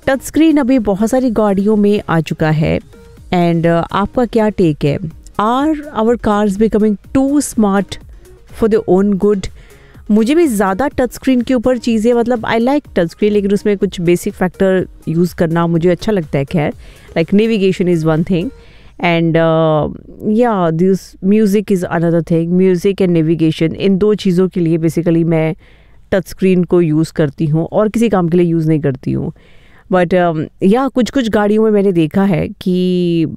Touch screen अभी बहुत सारी गाड़ियों में आ चुका है एंड आपका क्या टेक है? Are our cars becoming too smart for the own good? मुझे भी ज़्यादा टच स्क्रीन के ऊपर चीज़ें, मतलब आई लाइक टच स्क्रीन, लेकिन उसमें कुछ बेसिक फैक्टर यूज़ करना मुझे अच्छा लगता है. खैर, like navigation is one thing and या this music is another thing. Music and navigation, इन दो चीज़ों के लिए बेसिकली मैं टच स्क्रीन को यूज़ करती हूँ और किसी काम के लिए यूज़ नहीं करती हूँ. बट या कुछ गाड़ियों में मैंने देखा है कि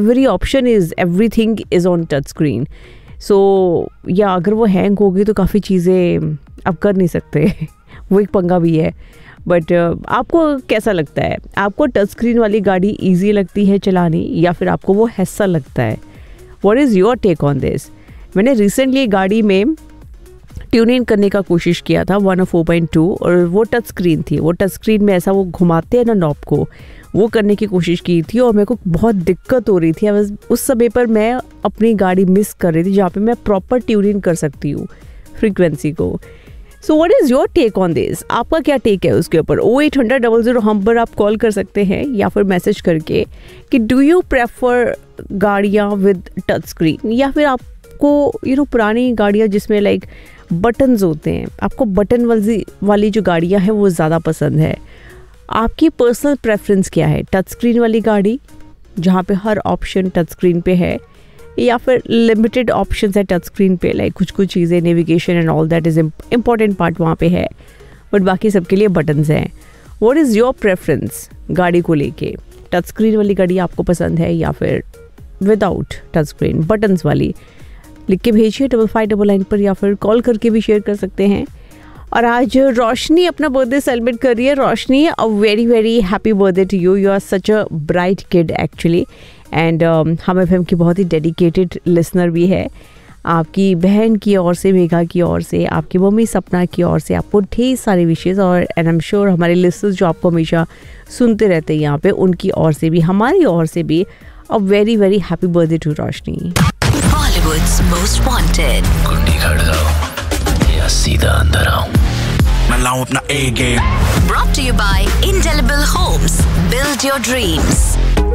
everything is on touch screen. सो या अगर वो हैंग होगी तो काफ़ी चीज़ें आप कर नहीं सकते. वो एक पंगा भी है. बट आपको कैसा लगता है? आपको टच स्क्रीन वाली गाड़ी ईजी लगती है चलानी या फिर आपको वो हैसल लगता है? What is your take on this? मैंने रिसेंटली गाड़ी में ट्यून इन करने का कोशिश किया था 104.2 और वो टच स्क्रीन थी. वो टच स्क्रीन में ऐसा वो घुमाते हैं ना नॉब को, वो करने की कोशिश की थी और मेरे को बहुत दिक्कत हो रही थी. उस समय पर मैं अपनी गाड़ी मिस कर रही थी जहाँ पे मैं प्रॉपर ट्यून इन कर सकती हूँ फ्रीक्वेंसी को. So what is your take on this? आपका क्या टेक है उसके ऊपर? 0800 हम पर आप कॉल कर सकते हैं या फिर मैसेज करके कि डू यू प्रेफर गाड़ियाँ विद टच स्क्रीन या फिर आपको पुरानी गाड़ियाँ जिसमें लाइक बटन्स होते हैं, आपको बटन वाली जो गाड़ियाँ हैं वो ज़्यादा पसंद है? आपकी पर्सनल प्रेफरेंस क्या है? टच स्क्रीन वाली गाड़ी जहाँ पे हर ऑप्शन टच स्क्रीन पे है या फिर लिमिटेड ऑप्शंस है टच स्क्रीन पे, लाइक कुछ चीज़ें navigation and all that is important part वहाँ पे है बट बाकी सबके लिए बटन्स हैं. व्हाट इज़ योर प्रेफरेंस गाड़ी को लेके? टच स्क्रीन वाली गाड़ी आपको पसंद है या फिर विदाउट टच स्क्रीन बटन्स वाली? लिख के भेजिए 5599 पर या फिर कॉल करके भी शेयर कर सकते हैं. और आज रोशनी अपना बर्थडे सेलिब्रेट कर रही है. रोशनी, a very very happy birthday to you. You are such a bright kid actually and हम एफएम की बहुत ही डेडिकेटेड लिसनर भी है. आपकी बहन की ओर से, मेघा की ओर से, आपकी मम्मी सपना की ओर से आपको ढेर सारे विशेष और एंड आई एम श्योर हमारे लिसनर्स जो आपको हमेशा सुनते रहते हैं यहाँ पे, उनकी ओर से भी, हमारी ओर से भी a very very happy birthday to Roshni. Bollywood's Most Wanted. कुंडी खड़काओ या सीधा अंदर आओ. मैं लाऊं अपना A game. Brought to you by Indelible Homes. Build your dreams.